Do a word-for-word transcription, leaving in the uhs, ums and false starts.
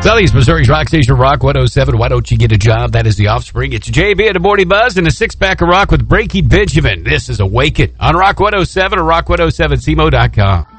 Southeast Missouri's Rock Station, Rock one oh seven. Why don't you get a job? That is The Offspring. It's J B and the Morning Buzz and a six-pack of rock with Breaking Benjamin. This is Awaken on Rock one oh seven or rock one oh seven C M O dot com.